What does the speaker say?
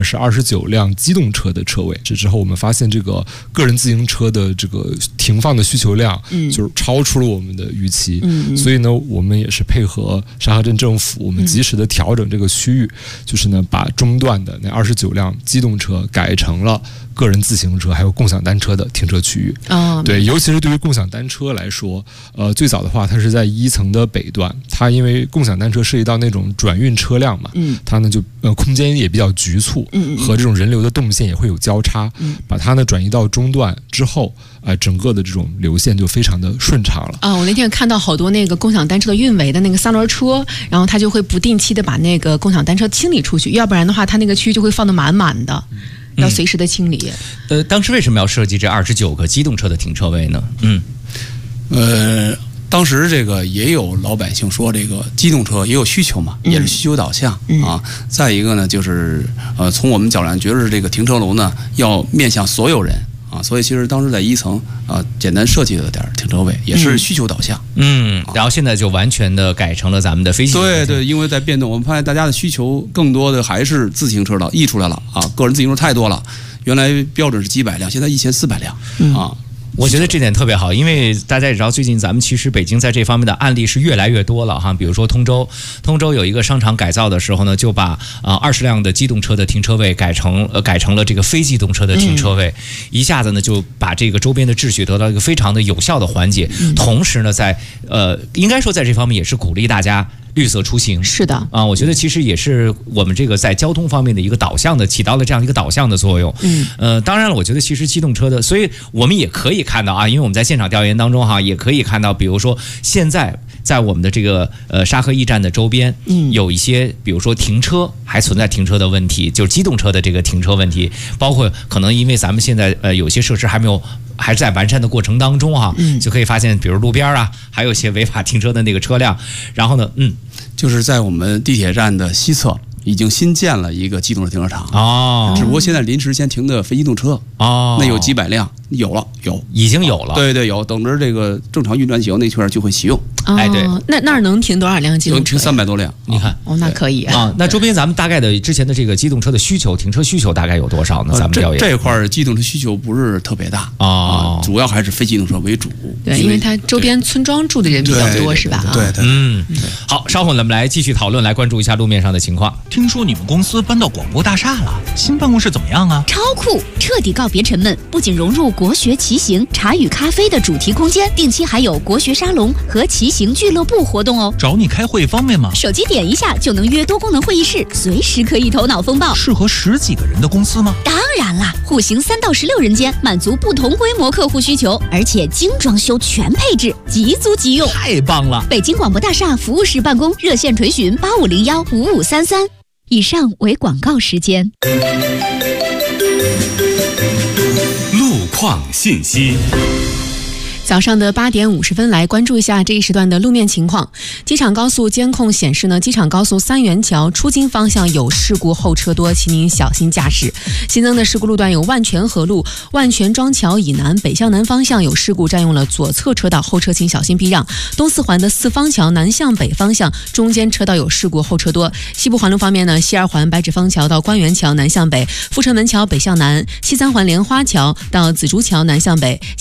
是29辆机动车的车位。这之后我们发现这个个人自行车的这个停放的需求量就是超出了我们的预期，所以呢我们也是配合沙河镇政府，我们及时的调整这个区域，就是呢把中段的那29辆机动车改成了个人自行车还有共享单车的停车区域。对，尤其是对于共享单车来说，最早的话它是在1层的北段，它因为共享单车涉及到那种转运车辆嘛，它呢就空间也比较局促，和这种人流的动线也会有交叉，把它呢转移到中段之后，整个的这种流线就非常的顺畅了。 我那天看到好多那个共享单车的运维的那个3轮车，然后他就会不定期的把那个共享单车清理出去，要不然的话，他那个区域就会放得满满的。要随时的清理。 当时为什么要设计这29个机动车的停车位呢？ 当时这个也有老百姓说，这个机动车也有需求嘛，也是需求导向啊。再一个呢，就是从我们角度来觉得这个停车楼呢要面向所有人啊，所以其实当时在1层简单设计了点停车位，也是需求导向。 然后现在就完全的改成了咱们的非机动车。 对，因为在变动，我们发现大家的需求更多的还是自行车了，溢出来了啊，个人自行车太多了，原来标准是几百辆，现在1400辆啊。 我觉得这点特别好，因为大家也知道，最近咱们其实北京在这方面的案例是越来越多了哈。比如说通州有一个商场改造的时候呢，就把20辆的机动车的停车位改成了这个非机动车的停车位，一下子呢就把这个周边的秩序得到一个非常的有效的缓解。同时呢，在应该说在这方面也是鼓励大家绿色出行。 是的我觉得其实也是我们这个在交通方面的一个导向的，起到了这样一个导向的作用。当然了，我觉得其实机动车的，所以我们也可以看到因为我们在现场调研当中也可以看到，比如说现在在我们的这个沙河驿站的周边，有一些比如说停车还存在停车的问题，就是机动车的这个停车问题，包括可能因为咱们现在有些设施还是在完善的过程当中就可以发现，比如路边还有一些违法停车的那个车辆。然后呢， 就是在我们地铁站的西侧已经新建了一个机动车停车场只不过现在临时先停的非机动车那有几百辆， 已经有了， 对，有，等着这个正常运转起后，那圈就会启用。 对， 那儿能停多少辆机动车？ 能停300多辆， 你看， 那可以那周边咱们大概的之前的这个机动车的停车需求大概有多少呢？咱们调研这块机动车需求不是特别大主要还是非机动车为主。 对，因为它周边村庄住的人比较多，是吧？ 对。 好，稍后我们来继续讨论，来关注一下路面上的情况。 听说你们公司搬到广播大厦了，新办公室怎么样啊？ 超酷，彻底告别沉闷，不仅融入国学骑行、茶与咖啡的主题空间，定期还有国学沙龙和骑行俱乐部活动哦。 找你开会方便吗？ 手机点一下就能约多功能会议室，随时可以头脑风暴。 适合10几个人的公司吗？ 当然啦，户型3到16人间，满足不同规模客户需求，而且精装修全配置，即租即用， 太棒了！ 北京广播大厦服务室办公，热线垂询85015533。以上为广告时间。 路况信息。 早上的8点50分，来关注一下这一时段的路面情况。机场高速监控显示呢，机场高速三元桥出京方向有事故，后车多，请您小心驾驶。新增的事故路段有万泉河路、万泉庄桥以南北向南方向有事故，占用了左侧车道，后车请小心避让。东四环的四方桥南向北方向中间车道有事故，后车多。西部环路方面呢，西二环白纸坊桥到官园桥南向北，阜成门桥北向南，西三环莲花桥到紫竹桥南向北。